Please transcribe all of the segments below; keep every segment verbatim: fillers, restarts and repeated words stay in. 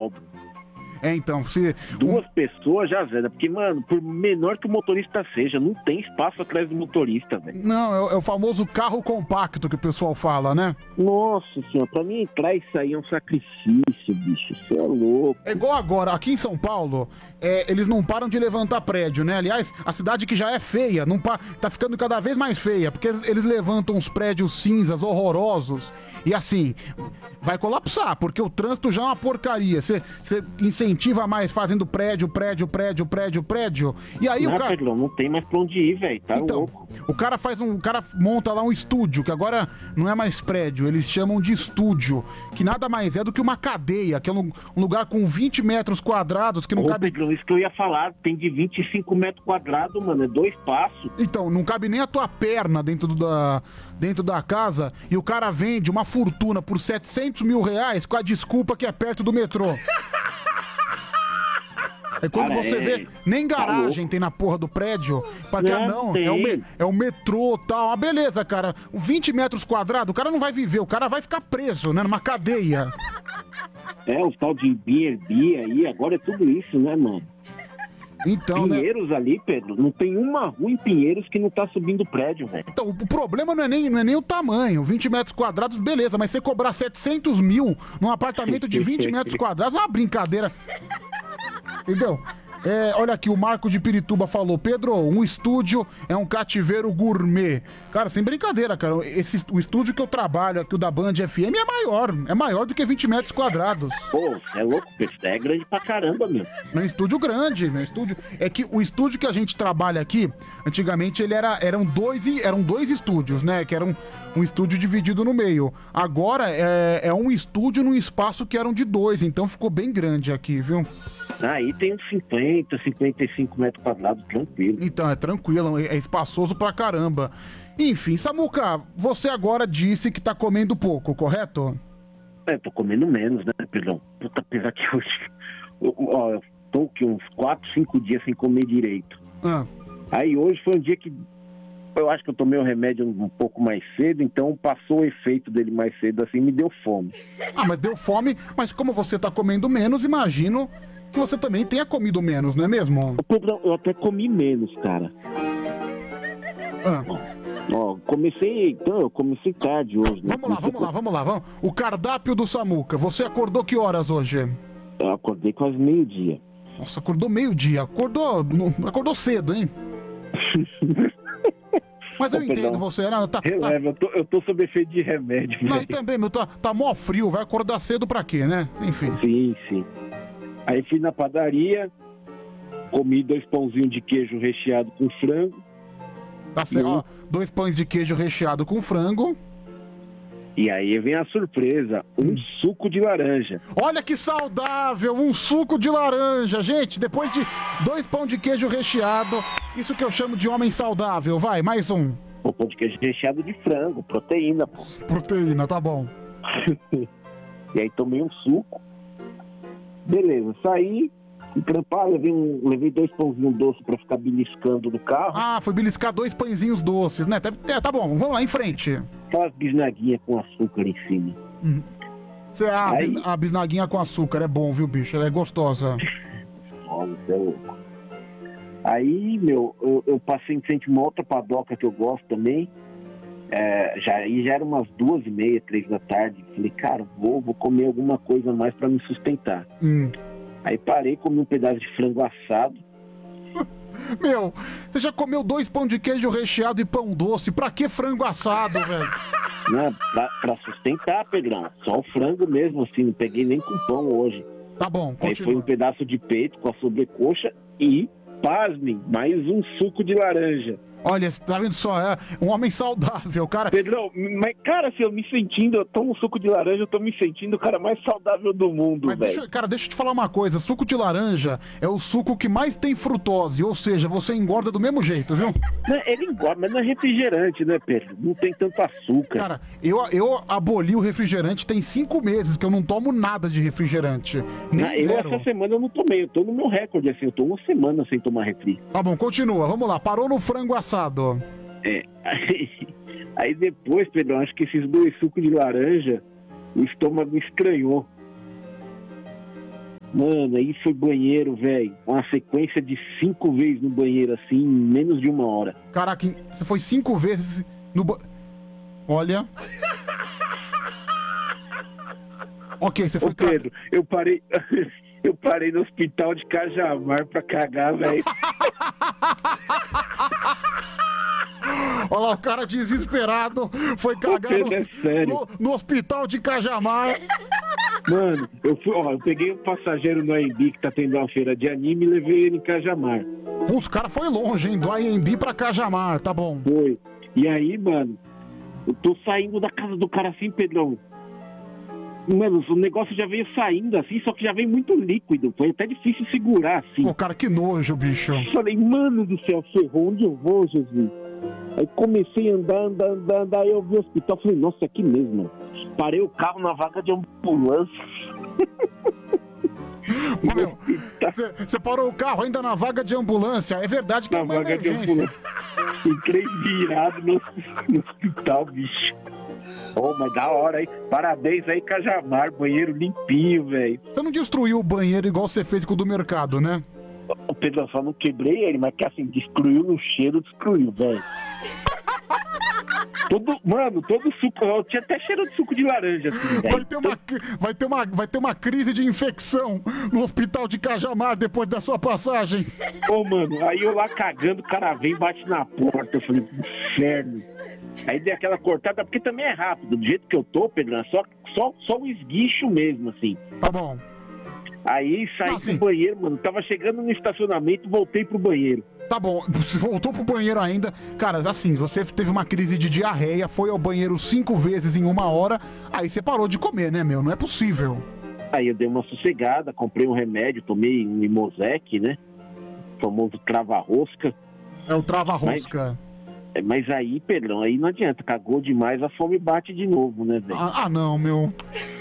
normal. É, então, se... Duas um... pessoas já zera, porque, mano, por menor que o motorista seja, não tem espaço atrás do motorista, velho. Não, é o, é o famoso carro compacto que o pessoal fala, né? Nossa senhora, pra mim entrar e sair é um sacrifício, bicho, você é louco. É igual agora, aqui em São Paulo, é, eles não param de levantar prédio, né? Aliás, a cidade que já é feia, não pa... tá ficando cada vez mais feia, porque eles levantam uns prédios cinzas, horrorosos, e assim, vai colapsar, porque o trânsito já é uma porcaria. Você incentiva mais fazendo prédio, prédio, prédio, prédio, prédio, e aí não, o cara... Pedro, não tem mais pra onde ir, velho, tá então, louco. O cara faz um... O cara monta lá um estúdio, que agora não é mais prédio, eles chamam de estúdio, que nada mais é do que uma cadeia, que é um, um lugar com vinte metros quadrados, que não Ô, cabe... Pedro, isso que eu ia falar, tem de vinte e cinco metros quadrados, mano, é dois passos. Então, não cabe nem a tua perna dentro, do, da, dentro da casa, e o cara vende uma fortuna por setecentos mil reais com a desculpa que é perto do metrô. É quando cara, você é... vê, nem garagem tá tem na porra do prédio. Pra que, não, não é, o me, é o metrô e tal. Ah, beleza, cara. vinte metros quadrados, o cara não vai viver, o cara vai ficar preso, né? Numa cadeia. É, o tal de B and B aí, agora é tudo isso, né, mano? Então, Pinheiros, né? Ali, Pedro, não tem uma rua em Pinheiros que não tá subindo prédio, velho. Então, o problema não é, nem, não é nem o tamanho. vinte metros quadrados, beleza, mas você cobrar setecentos mil num apartamento de vinte metros quadrados é uma brincadeira. Entendeu? É, olha aqui, o Marco de Pirituba falou: Pedro, um estúdio é um cativeiro gourmet. Cara, sem brincadeira, cara. Esse, o estúdio que eu trabalho aqui, o da Band F M, é maior. É maior do que vinte metros quadrados. Pô, é louco, Pedro. É grande pra caramba, meu. É um estúdio grande, meu estúdio. É que o estúdio que a gente trabalha aqui, antigamente ele era, eram, dois, eram dois estúdios, né? Que era um, um estúdio dividido no meio. Agora é, é um estúdio num espaço que eram de dois, então ficou bem grande aqui, viu? Aí tem uns cinquenta, cinquenta e cinco metros quadrados, tranquilo. Então, é tranquilo, é espaçoso pra caramba. Enfim, Samuca, você agora disse que tá comendo pouco, correto? É, tô comendo menos, né, Pedrão? Puta, apesar que hoje... Ó, eu tô aqui uns quatro, cinco dias sem comer direito. Ah. Aí hoje foi um dia que... Eu acho que eu tomei o remédio um pouco mais cedo, então passou o efeito dele mais cedo, assim, me deu fome. Ah, mas deu fome, mas como você tá comendo menos, imagino... que você também tenha comido menos, não é mesmo? Pedrão, eu até comi menos, cara. Ah. Ó, comecei, então, eu comecei tarde hoje. Né? Vamos lá, vamos lá, vamos lá, vamos. O cardápio do Samuca, você acordou que horas hoje? Eu acordei quase meio-dia. Nossa, acordou meio-dia, acordou, acordou cedo, hein? Mas eu Ô, entendo perdão. você, né? Tá, Releva, tá... eu, tô, eu tô sob efeito de remédio. Não, e também, meu, tá, tá mó frio, vai acordar cedo pra quê, né? Enfim. Sim, sim. Aí fui na padaria, comi dois pãozinhos de queijo recheado com frango. Tá certo, ó, dois pães de queijo recheado com frango. E aí vem a surpresa, um hum. suco de laranja. Olha que saudável, um suco de laranja. Gente, depois de dois pão de queijo recheado, isso que eu chamo de homem saudável. Vai, mais um. O pão de queijo recheado de frango, proteína, pô. Proteína, tá bom. E aí tomei um suco. Beleza, saí, fui trampar, levei, um, levei dois pãozinhos doces pra ficar beliscando no carro. Ah, foi beliscar dois pãezinhos doces, né? Tá, tá bom, vamos lá, em frente. Aquelas bisnaguinhas com açúcar em cima. Uhum. Cê, a, Aí... bis, a bisnaguinha com açúcar é bom, viu, bicho? Ela é gostosa. Nossa, você é louco. Aí, meu, eu, eu passei em frente a uma outra padoca que eu gosto também. É, já, aí já era umas duas e meia, três da tarde. Falei, cara, vou, vou comer alguma coisa a mais pra me sustentar. Hum. Aí parei, comi um pedaço de frango assado. Meu, você já comeu dois pão de queijo recheado e pão doce? Pra que frango assado, velho? Não, pra, pra sustentar, Pedrão. Só o frango mesmo, assim, não peguei nem com pão hoje. Tá bom, continua. Aí foi um pedaço de peito com a sobrecoxa e, pasmem, mais um suco de laranja. Olha, tá vendo só? É um homem saudável, cara. Pedrão, mas, cara, assim, eu me sentindo, eu tomo suco de laranja, eu tô me sentindo o cara mais saudável do mundo, velho. Cara, deixa eu te falar uma coisa. Suco de laranja é o suco que mais tem frutose, ou seja, você engorda do mesmo jeito, viu? Não, ele engorda, mas não é refrigerante, né, Pedro? Não tem tanto açúcar. Cara, eu, eu aboli o refrigerante tem cinco meses que eu não tomo nada de refrigerante. Nem não, eu zero. essa semana eu não tomei, eu tô no meu recorde, assim, eu tô uma semana sem tomar refri. Tá bom, continua, vamos lá. Parou no frango assado. É, aí, aí depois, Pedro, acho que esses dois sucos de laranja, o estômago estranhou. Mano, aí foi banheiro, velho. Uma sequência de cinco vezes no banheiro, assim, em menos de uma hora. Caraca, você foi cinco vezes no ba... Olha... Ok, você foi... Ô, Pedro, eu parei... eu parei no hospital de Cajamar pra cagar, velho. Olha lá, o cara desesperado foi cagar Pedro, no, é sério. no, no hospital de Cajamar. Mano, eu fui, ó, eu peguei um passageiro no A M B que tá tendo uma feira de anime e levei ele em Cajamar. Putz, o cara foi longe, hein? Do A M B pra Cajamar, tá bom. Foi. E aí, mano, eu tô saindo da casa do cara assim, Pedrão. Mano, o negócio já veio saindo assim, só que já veio muito líquido. Foi até difícil segurar, assim. Pô, cara, que nojo, bicho. Falei, mano do céu, ferrou, onde eu vou, Jesus? Aí comecei a andar, andar, andar, andar, aí eu vi o hospital, falei, nossa, é aqui mesmo. Parei o carro na vaga de ambulância. Você parou o carro ainda na vaga de ambulância? É verdade que na é uma vaga emergência. De ambulância. Entrei virado no, no hospital, bicho. Ô, oh, mas da hora, hein? Parabéns aí, Cajamar, banheiro limpinho, velho. Você não destruiu o banheiro igual você fez com o do mercado, né? O Pedro, só não quebrei ele, mas que assim, destruiu no cheiro, destruiu, velho. Todo, mano, todo suco, eu tinha até cheiro de suco de laranja, assim, velho. Vai ter uma, vai ter uma, vai ter uma crise de infecção no hospital de Cajamar depois da sua passagem. Ô, mano, aí eu lá cagando, o cara vem e bate na porta, eu falei, inferno. Aí dei aquela cortada, porque também é rápido, do jeito que eu tô, Pedro, é só, só, só um esguicho mesmo, assim. Tá bom. Aí saí ah, do banheiro, mano, tava chegando no estacionamento, voltei pro banheiro. Tá bom, você voltou pro banheiro ainda. Cara, assim, você teve uma crise de diarreia, foi ao banheiro cinco vezes em uma hora, aí você parou de comer, né, meu? Não é possível. Aí eu dei uma sossegada, comprei um remédio, tomei um Imosec, né? O famoso trava-rosca. É o trava-rosca. Mas, mas aí, Pedrão, aí não adianta, cagou demais, a fome bate de novo, né, velho? Ah, ah, não, meu...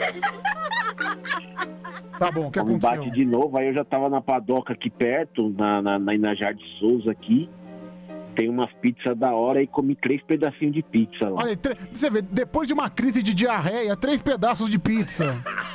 Tá bom, o que aconteceu? Bate de novo, aí eu já tava na padoca aqui perto, na, na, na Inajar de Souza aqui. Tem umas pizzas da hora e comi três pedacinhos de pizza lá. Olha, tre... você vê, depois de uma crise de diarreia, três pedaços de pizza.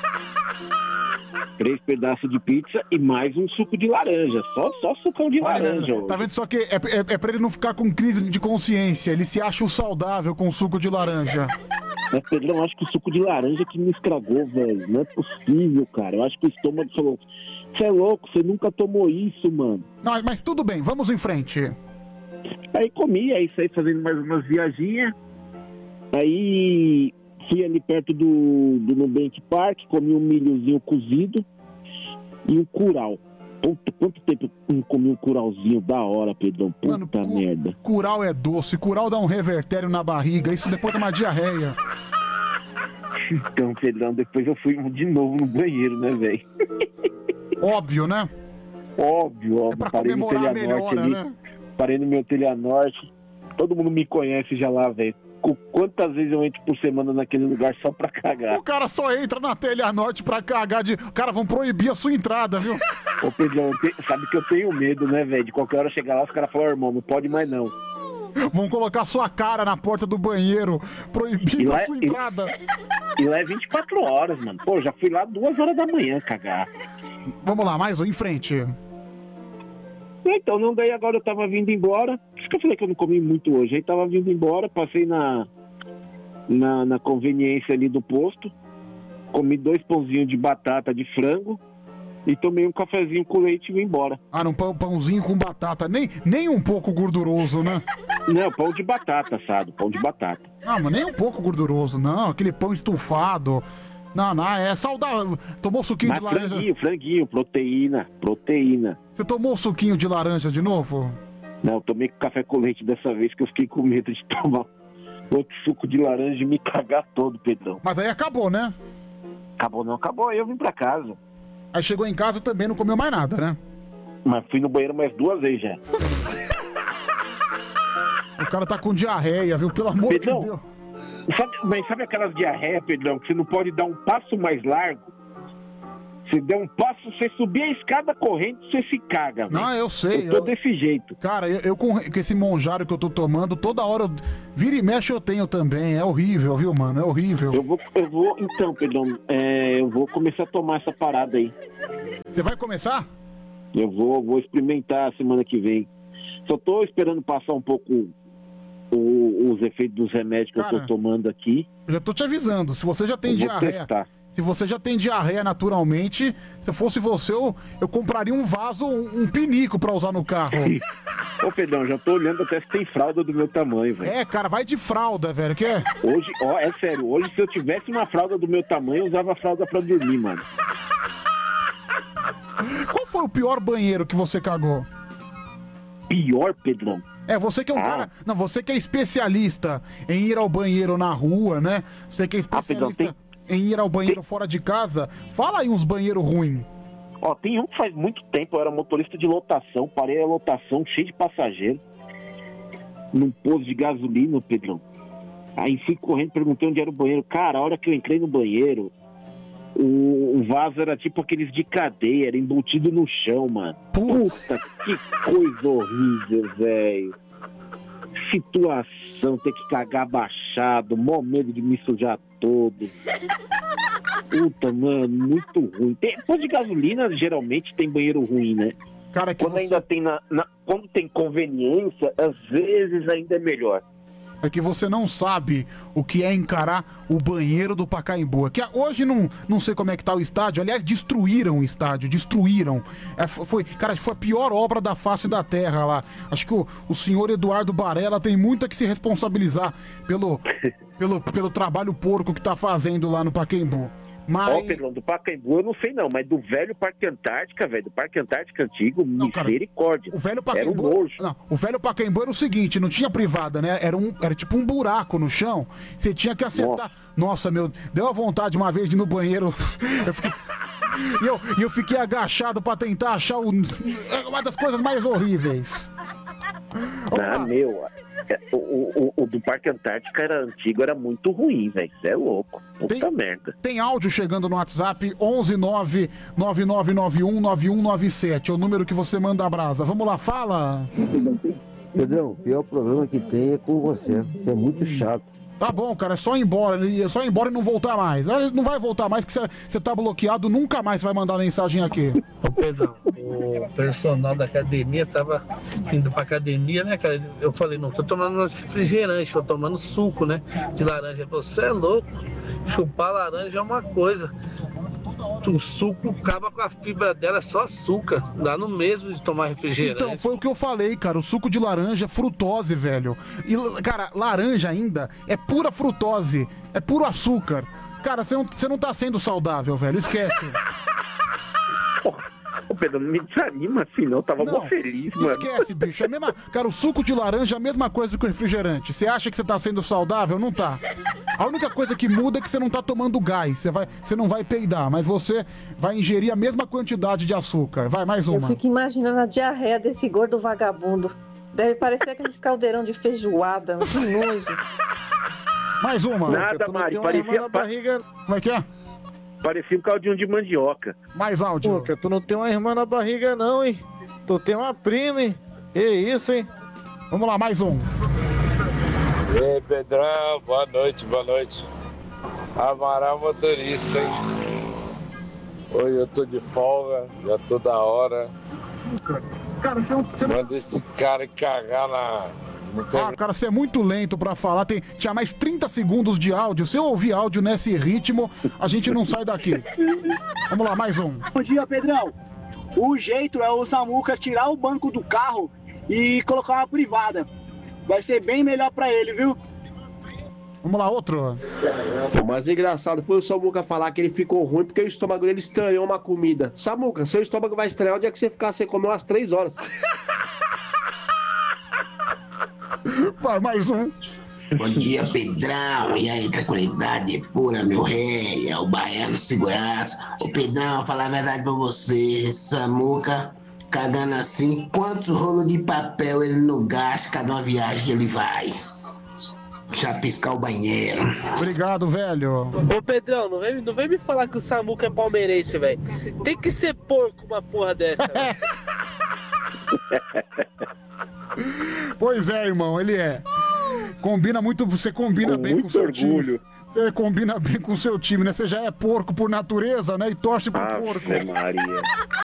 Três pedaços de pizza e mais um suco de laranja. Só, só sucão de Olha, laranja. Tá vendo? Só que é, é, é pra ele não ficar com crise de consciência. Ele se acha o saudável com suco de laranja. Mas, Pedrão, acho que o suco de laranja que me estragou, velho. Não é possível, cara. Eu acho que o estômago falou, você é louco, você nunca tomou isso, mano. Não, mas tudo bem, vamos em frente. Aí comi, aí saí fazendo mais umas viaginhas. Aí fui ali perto do, do Nubank Park, comi um milhozinho cozido e um curau. Puta, quanto tempo eu não comi um curauzinho da hora, Pedrão? Puta Mano, cu merda. Curau é doce, curau dá um revertério na barriga, isso depois dá uma diarreia. Então, Pedrão, depois eu fui de novo no banheiro, né, velho? Óbvio, né? Óbvio, óbvio. É pra Parei no comemorar a Telha Norte melhora, ali, né? Parei no meu Telha Norte. Todo mundo me conhece já lá, velho. Quantas vezes eu entro por semana naquele lugar só pra cagar? O cara só entra na Telha Norte pra cagar de... Cara, vão proibir a sua entrada, viu? Ô, Pedrão, te... sabe que eu tenho medo, né, velho? De qualquer hora chegar lá, os caras falam, irmão, não pode mais não. Vão colocar sua cara na porta do banheiro, proibindo lá, a sua entrada. E, e lá é vinte e quatro horas, mano. Pô, já fui lá duas horas da manhã cagar. Vamos lá, mais um, em frente. Então, não, daí agora eu tava vindo embora. Por isso que eu falei que eu não comi muito hoje. Aí tava vindo embora, passei na, na, na conveniência ali do posto. Comi dois pãozinhos de batata de frango. E tomei um cafezinho com leite e vim embora. Ah, um pão, pãozinho com batata. Nem, nem um pouco gorduroso, né? Não, pão de batata, assado. Pão de batata. Ah, mas nem um pouco gorduroso, não. Aquele pão estufado. Não, não, é saudável. Tomou suquinho mas de laranja? franguinho, franguinho, proteína, proteína. Você tomou suquinho de laranja de novo? Não, eu tomei café com leite dessa vez que eu fiquei com medo de tomar outro suco de laranja e me cagar todo, Pedrão. Mas aí acabou, né? Acabou não, acabou. Aí eu vim pra casa. Aí chegou em casa também não comeu mais nada, né? Mas fui no banheiro mais duas vezes já. O cara tá com diarreia, viu? Pelo amor Pedrão, de Deus. Sabe, mas sabe aquelas diarreias, Pedrão, que você não pode dar um passo mais largo? Se der um passo, você subir a escada correndo, você se caga, velho. Não, eu sei. Eu tô eu... desse jeito. Cara, eu, eu com, com esse monjário que eu tô tomando, toda hora eu... vira e mexe eu tenho também. É horrível, viu, mano? É horrível. Eu vou, eu vou então, Pedrão, é, eu vou começar a tomar essa parada aí. Você vai começar? Eu vou, vou experimentar semana que vem. Só tô esperando passar um pouco o, os efeitos dos remédios que Cara, eu tô tomando aqui. Eu já tô te avisando, se você já tem diarreia... Testar. Se você já tem diarreia naturalmente, se eu fosse você, eu, eu compraria um vaso, um, um pinico pra usar no carro. Ô, Pedrão, já tô olhando até se tem fralda do meu tamanho, velho. É, cara, vai de fralda, velho, que é? Hoje, ó, é sério, hoje se eu tivesse uma fralda do meu tamanho, eu usava a fralda pra dormir, mano. Qual foi o pior banheiro que você cagou? Pior, Pedrão? É, você que é um ah. cara... Não, você que é especialista em ir ao banheiro na rua, né? Você que é especialista... Ah, Pedrão, tem... em ir ao banheiro tem... fora de casa, fala aí uns banheiros ruins. Ó, tem um que faz muito tempo, eu era motorista de lotação, parei a lotação, cheio de passageiro, num posto de gasolina, Pedrão. Aí fui correndo, perguntei onde era o banheiro. Cara, a hora que eu entrei no banheiro, o, o vaso era tipo aqueles de cadeia, era embutido no chão, mano. Puta, que coisa horrível, velho. Situação, ter que cagar abaixado, mó medo de me sujar todo. Puta, mano, muito ruim. Tem, posto de gasolina, geralmente, tem banheiro ruim, né? Cara, que quando você... ainda tem na, na, quando tem conveniência, às vezes ainda é melhor. É que você não sabe o que é encarar o banheiro do Pacaembu. Que hoje não, não sei como é que tá o estádio. Aliás, destruíram o estádio, destruíram. É, foi, cara, foi a pior obra da face da terra lá. Acho que o, o senhor Eduardo Barella tem muito a que se responsabilizar pelo, pelo, pelo trabalho porco que tá fazendo lá no Pacaembu. Mas... Ó, Pedrão, do Pacaembu eu não sei não, mas do velho Parque Antártica, velho, do Parque Antártica antigo, não, misericórdia. Cara, o velho Pacaembu, era um nojo. Não, o velho Pacaembu era o seguinte, não tinha privada, né? Era, um, era tipo um buraco no chão, você tinha que acertar. Nossa, Nossa meu, deu a vontade uma vez de ir no banheiro. Eu fiquei... E eu, eu fiquei agachado pra tentar achar o... uma das coisas mais horríveis. Ah, meu, o, o, o do Parque Antártica era antigo, era muito ruim, velho. Isso é louco. Puta tem, merda. Tem áudio chegando no WhatsApp onze nove nove nove nove um nove um nove sete. É o número que você manda a brasa. Vamos lá, fala. Pedrão, o pior problema que tem é com você. Você é muito chato. Tá bom, cara, é só ir embora. É só ir embora e não voltar mais. Não vai voltar mais, porque você tá bloqueado, nunca mais vai mandar mensagem aqui. Ô Pedrão, o personal da academia tava indo pra academia, né, cara? Eu falei, não, tô tomando refrigerante, tô tomando suco, né? De laranja. Ele falou, você é louco, chupar laranja é uma coisa. O suco acaba com a fibra dela, é só açúcar. Dá no mesmo de tomar refrigerante. Então, foi o que eu falei, cara. O suco de laranja é frutose, velho. E, cara, laranja ainda é pura frutose. É puro açúcar. Cara, você não, você não tá sendo saudável, velho. Esquece. Ô, Pedro, não me desanima assim, não. Eu tava mó feliz, mano. Esquece, bicho. É a mesma... Cara, o suco de laranja é a mesma coisa que o refrigerante. Você acha que você tá sendo saudável? Não tá. A única coisa que muda é que você não tá tomando gás. Você, vai... você não vai peidar, mas você vai ingerir a mesma quantidade de açúcar. Vai, mais uma. Eu fico imaginando a diarreia desse gordo vagabundo. Deve parecer aqueles caldeirão de feijoada. Que nojo. Mais uma. Nada, Mari. Parecia... Barriga... Como é que é? Parecia um caldinho de mandioca. Mais áudio. Pô, tu não tem uma irmã na barriga não, hein? Tu tem uma prima, hein? Que isso, hein? Vamos lá, mais um. E aí, Pedrão, boa noite, boa noite. Amaral motorista, hein? Hoje eu tô de folga, já tô da hora. Manda esse cara cagar na... Ah, cara, você é muito lento pra falar. Tem, tinha mais trinta segundos de áudio. Se eu ouvir áudio nesse ritmo, a gente não sai daqui. Vamos lá, mais um. Bom dia, Pedrão. O jeito é o Samuca tirar o banco do carro e colocar uma privada. Vai ser bem melhor pra ele, viu? Vamos lá, outro. O mais engraçado foi o Samuca falar que ele ficou ruim porque o estômago dele estranhou uma comida. Samuca, seu estômago vai estranhar onde é que você ficar sem comer umas três horas. Vai, mais um. Bom dia, Pedrão. E aí, tranquilidade pura, meu rei. É o Baiano Segurança. Ô, Pedrão, vou falar a verdade pra você. Samuca, cagando assim, quantos rolos de papel ele não gasta cada uma viagem que ele vai? chapiscar o banheiro. Obrigado, velho. Ô, Pedrão, não vem, não vem me falar que o Samuca é palmeirense, velho. Tem que ser porco uma porra dessa, velho. Pois é, irmão, ele é. Combina muito, você combina Com bem com o muito seu orgulho. time. Você combina bem com o seu time, né? Você já é porco por natureza, né? E torce pro Ave porco. Maria.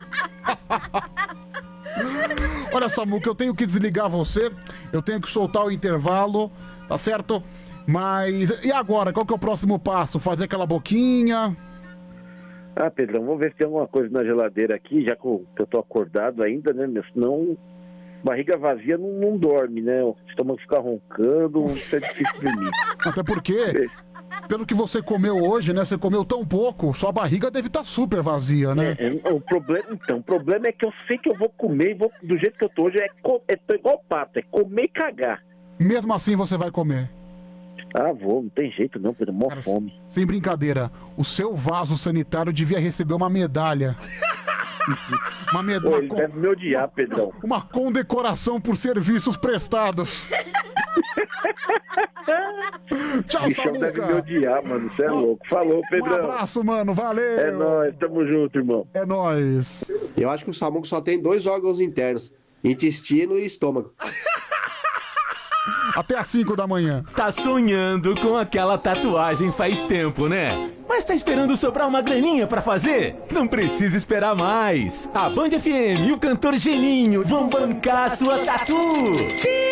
Olha, Samuca, eu tenho que desligar você. Eu tenho que soltar o intervalo, tá certo? Mas e agora? Qual que é o próximo passo? Fazer aquela boquinha? Ah, Pedrão, vamos ver se tem alguma coisa na geladeira aqui, já que eu tô acordado ainda, né, meu? Senão, barriga vazia não, não dorme, né? O estômago fica roncando, isso é difícil dormir. Até porque, pelo que você comeu hoje, né? Você comeu tão pouco, sua barriga deve estar super vazia, né? É, é, o problema, então, o problema é que eu sei que eu vou comer e vou, do jeito que eu tô hoje, é, co- é tô igual pato, é comer e cagar. Mesmo assim você vai comer. Ah, vou, não tem jeito não, Pedro, mó fome. Sem brincadeira, o seu vaso sanitário devia receber uma medalha. Uma Pô, medalha. ele deve me odiar, Pedrão. Uma condecoração por serviços prestados. Tchau, O bichão deve me Samuca. odiar, mano, você é louco. Falou, Um Pedrão. abraço, mano. Valeu. É nóis, tamo junto, irmão. É nóis. Eu acho que o Samuca só tem dois órgãos internos: intestino e estômago. Até às cinco da manhã. Tá sonhando com aquela tatuagem faz tempo, né? Mas tá esperando sobrar uma graninha pra fazer? Não precisa esperar mais. A Band F M e o cantor Geninho vão bancar a sua tatu.